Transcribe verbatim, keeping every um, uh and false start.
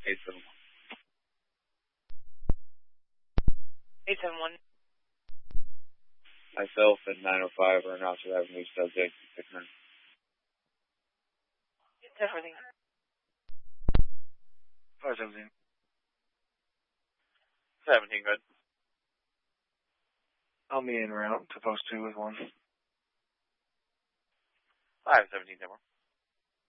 eight seven one. eight seven one. Myself and nine oh five are now to have new subject. Everything. five seventeen. seventeen, good. I'll be en route to post two with one. five seventeen, ten more.